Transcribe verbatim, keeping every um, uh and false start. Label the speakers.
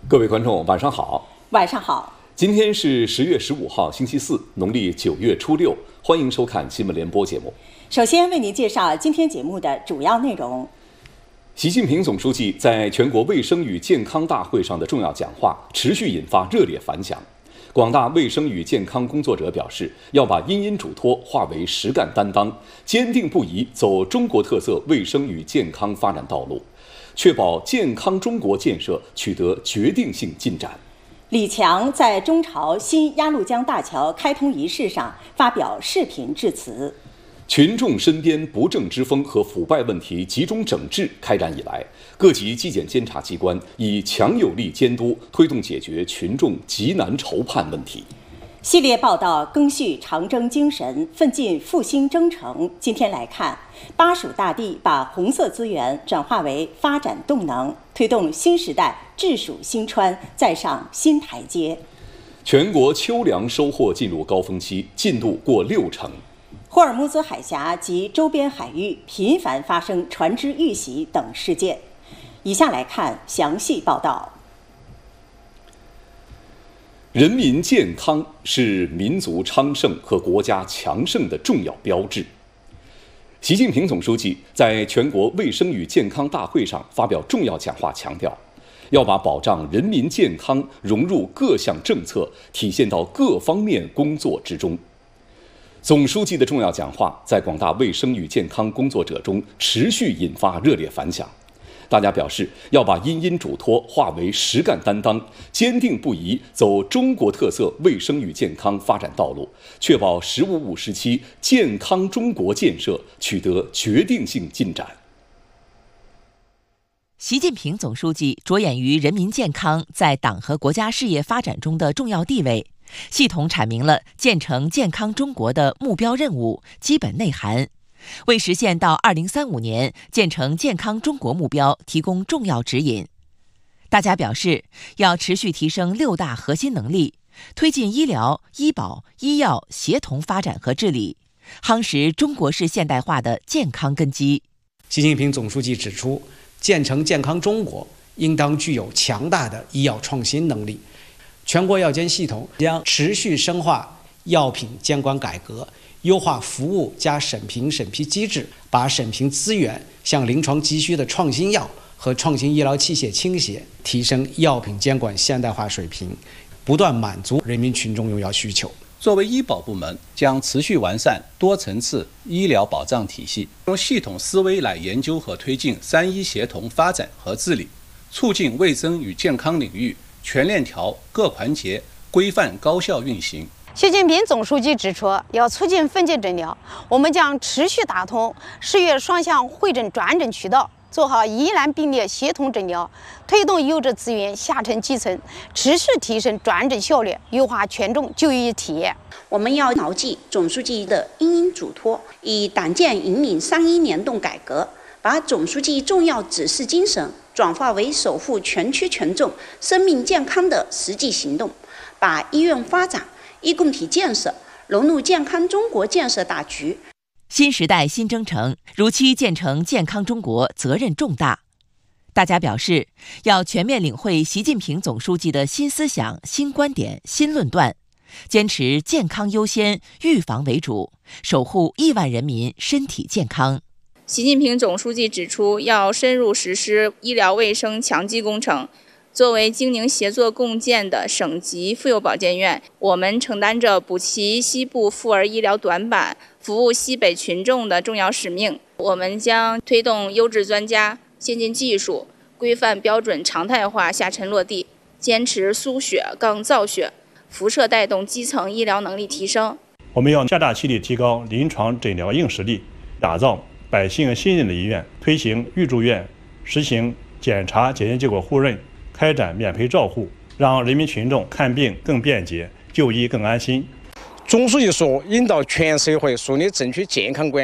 Speaker 1: 各位观众，晚上好。
Speaker 2: 晚上好。
Speaker 1: 今天是十月十五号，星期四，农历九月初六。欢迎收看新闻联播节目。
Speaker 2: 首先为您介绍今天节目的主要内容。
Speaker 1: 习近平总书记在全国卫生与健康大会上的重要讲话持续引发热烈反响。广大卫生与健康工作者表示，要把因因嘱托化为实干担当，坚定不移走中国特色卫生与健康发展道路，确保健康中国建设取得决定性进展。
Speaker 2: 李强在中朝新鸭绿江大桥开通仪式上发表视频致辞。
Speaker 1: 群众身边不正之风和腐败问题集中整治开展以来，各级纪检监察机关以强有力监督推动解决群众急难愁盼问题。
Speaker 2: 系列报道赓续长征精神，奋进复兴征程。今天来看，巴蜀大地把红色资源转化为发展动能，推动新时代治蜀兴川再上新台阶。
Speaker 1: 全国秋粮收获进入高峰期，进度过六成。
Speaker 2: 霍尔木兹海峡及周边海域频繁发生船只遇袭等事件。以下来看详细报道。
Speaker 1: 人民健康是民族昌盛和国家强盛的重要标志。习近平总书记在全国卫生与健康大会上发表重要讲话，强调要把保障人民健康融入各项政策，体现到各方面工作之中。总书记的重要讲话在广大卫生与健康工作者中持续引发热烈反响。大家表示，要把因因嘱托化为实干担当，坚定不移走中国特色卫生与健康发展道路，确保“十五五”时期健康中国建设取得决定性进展。
Speaker 3: 习近平总书记着眼于人民健康在党和国家事业发展中的重要地位，系统阐明了建成健康中国的目标任务、基本内涵，为实现到二零三五年建成健康中国目标提供重要指引。大家表示，要持续提升六大核心能力，推进医疗、医保、医药协同发展和治理，夯实中国式现代化的健康根基。
Speaker 4: 习近平总书记指出，建成健康中国应当具有强大的医药创新能力。全国药监系统将持续深化药品监管改革，优化服务加审评审批机制，把审评资源向临床急需的创新药和创新医疗器械倾斜，提升药品监管现代化水平，不断满足人民群众用药需求。
Speaker 5: 作为医保部门，将持续完善多层次医疗保障体系，用系统思维来研究和推进三医协同发展和治理，促进卫生与健康领域全链条各环节规范高效运行。
Speaker 6: 习近平总书记指出，要促进分级诊疗，我们将持续打通市院双向会诊转诊渠道，做好疑难并列协同诊疗，推动优质资源下沉基层，持续提升转诊效率，优化群众就医体验。
Speaker 7: 我们要牢记总书记的因因嘱托，以党建引领三医联动改革，把总书记重要指示精神转化为守护全区群众生命健康的实际行动，把医院发展、医共体建设融入健康中国建设大局。
Speaker 3: 新时代新征程，如期建成健康中国责任重大。大家表示，要全面领会习近平总书记的新思想、新观点、新论断，坚持健康优先、预防为主，守护亿万人民身体健康。
Speaker 8: 习近平总书记指出，要深入实施医疗卫生强基工程。作为京宁协作共建的省级妇幼保健院，我们承担着补齐西部妇儿医疗短板、服务西北群众的重要使命。我们将推动优质专家、先进技术、规范标准常态化下沉落地，坚持输血杠造血，辐射带动基层医疗能力提升。
Speaker 9: 我们要加大气力提高临床诊疗硬实力，打造百姓信任的医院，推行预住院，实行检查检验结果互认，开展免赔照护，让人民群众看病更便捷，就医更安心。
Speaker 10: 总书记说，引导全社会树立正确健康观